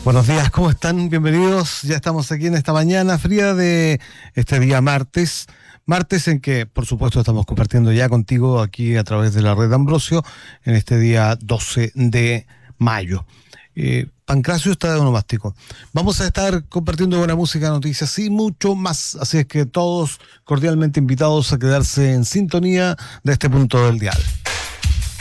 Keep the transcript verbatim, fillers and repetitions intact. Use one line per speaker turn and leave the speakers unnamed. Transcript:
Buenos días, ¿cómo están? Bienvenidos. Ya estamos aquí en esta mañana fría de este día martes. Martes en que, por supuesto, estamos compartiendo ya contigo aquí a través de la red Ambrosio en este día doce de mayo. Eh, Pancracio está de onomástico. Vamos a estar compartiendo buena música, noticias y mucho más. Así es que todos cordialmente invitados a quedarse en sintonía de este punto del dial.